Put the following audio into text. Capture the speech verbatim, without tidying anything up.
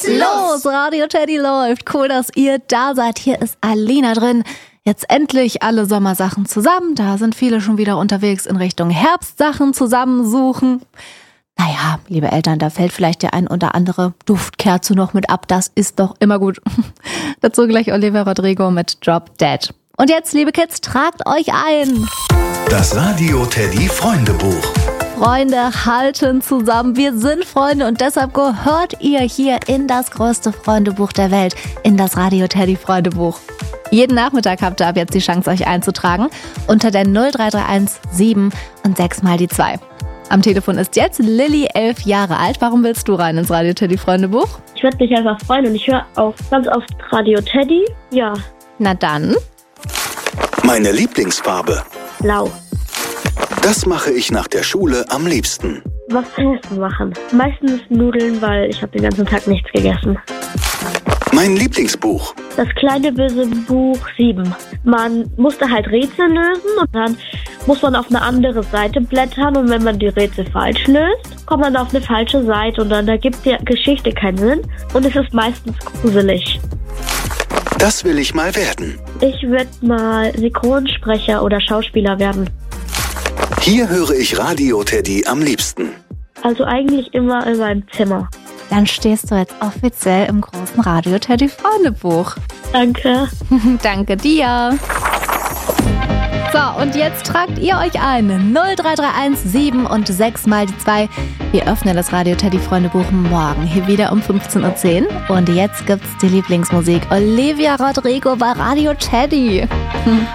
geht's los. Radio Teddy läuft. Cool, dass ihr da seid. Hier ist Alina drin. Jetzt endlich alle Sommersachen zusammen. Da sind viele schon wieder unterwegs in Richtung Herbstsachen zusammensuchen. Naja, liebe Eltern, da fällt vielleicht der ein oder andere Duftkerze noch mit ab. Das ist doch immer gut. Dazu gleich Olivia Rodrigo mit Drop Dead. Und jetzt, liebe Kids, tragt euch ein. Das Radio Teddy Freundebuch. Freunde halten zusammen. Wir sind Freunde und deshalb gehört ihr hier in das größte Freundebuch der Welt, in das Radio Teddy Freundebuch. Jeden Nachmittag habt ihr ab jetzt die Chance, euch einzutragen unter der null drei drei eins sieben und sechs mal die zwei. Am Telefon ist jetzt Lilly, elf Jahre alt. Warum willst du rein ins Radio Teddy Freundebuch? Ich würde mich einfach freuen und ich höre auch ganz oft Radio Teddy. Ja. Na dann. Meine Lieblingsfarbe. Blau. Das mache ich nach der Schule am liebsten. Was zu essen machen? Meistens Nudeln, weil ich habe den ganzen Tag nichts gegessen. Mein Lieblingsbuch. Das kleine böse Buch sieben. Man musste halt Rätsel lösen und dann muss man auf eine andere Seite blättern und wenn man die Rätsel falsch löst, kommt man auf eine falsche Seite und dann ergibt die Geschichte keinen Sinn und es ist meistens gruselig. Das will ich mal werden. Ich würde mal Synchronsprecher oder Schauspieler werden. Hier höre ich Radio Teddy am liebsten. Also eigentlich immer in meinem Zimmer. Dann stehst du jetzt offiziell im großen Radio Teddy Freundebuch. Danke. Danke dir. So, und jetzt tragt ihr euch ein. null drei drei eins sieben und sechs mal die zwei. Wir öffnen das Radio Teddy Freundebuch morgen hier wieder um fünfzehn Uhr zehn. Und jetzt gibt's die Lieblingsmusik. Olivia Rodrigo bei Radio Teddy.